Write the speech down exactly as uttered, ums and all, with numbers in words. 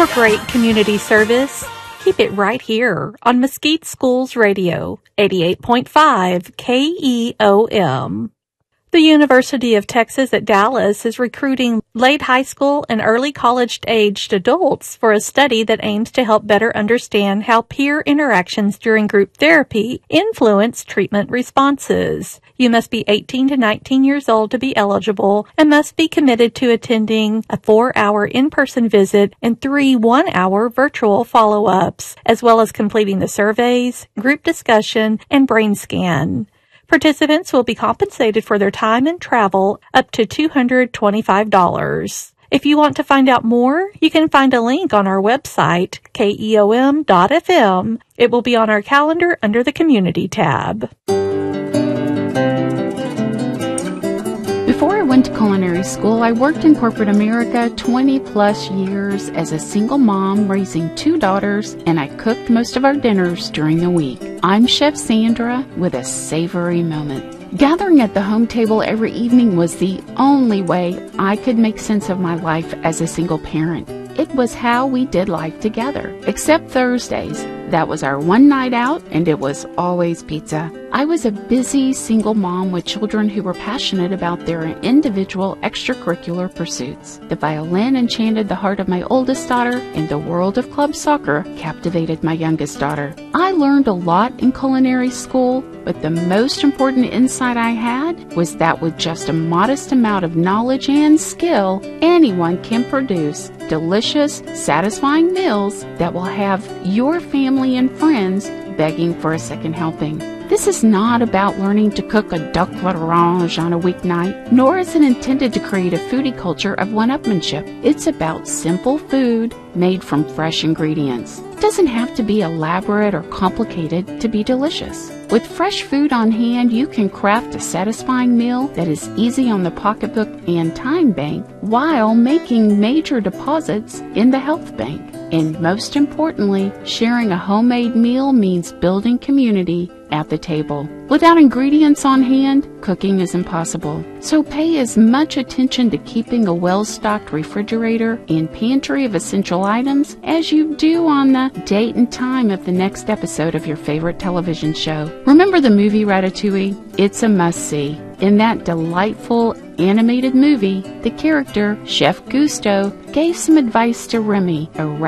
For great community service, keep it right here on Mesquite Schools Radio, eighty-eight point five K E O M. The University of Texas at Dallas is recruiting late high school and early college-aged adults for a study that aims to help better understand how peer interactions during group therapy influence treatment responses. You must be eighteen to nineteen years old to be eligible and must be committed to attending a four-hour in-person visit and three one-hour virtual follow-ups, as well as completing the surveys, group discussion, and brain scan. Participants will be compensated for their time and travel up to two hundred twenty-five dollars. If you want to find out more, you can find a link on our website, K E O M dot F M. It will be on our calendar under the Community tab. Before I went to culinary school, I worked in corporate America twenty plus years as a single mom raising two daughters, and I cooked most of our dinners during the week. I'm Chef Sandra with a savory moment. Gathering at the home table every evening was the only way I could make sense of my life as a single parent. It was how we did life together, except Thursdays. That was our one night out, and it was always pizza. I was a busy single mom with children who were passionate about their individual extracurricular pursuits. The violin enchanted the heart of my oldest daughter, and the world of club soccer captivated my youngest daughter. I learned a lot in culinary school, but the most important insight I had was that with just a modest amount of knowledge and skill, anyone can produce delicious, satisfying meals that will have your family and friends begging for a second helping. This is not about learning to cook a duck l'orange on a weeknight, nor is it intended to create a foodie culture of one-upmanship. It's about simple food made from fresh ingredients. It doesn't have to be elaborate or complicated to be delicious. With fresh food on hand, you can craft a satisfying meal that is easy on the pocketbook and time bank while making major deposits in the health bank. And most importantly, sharing a homemade meal means building community at the table. Without ingredients on hand, cooking is impossible. So pay as much attention to keeping a well-stocked refrigerator and pantry of essential items as you do on the date and time of the next episode of your favorite television show. Remember the movie Ratatouille? It's a must-see. In that delightful animated movie, the character, Chef Gusteau, gave some advice to Remy, a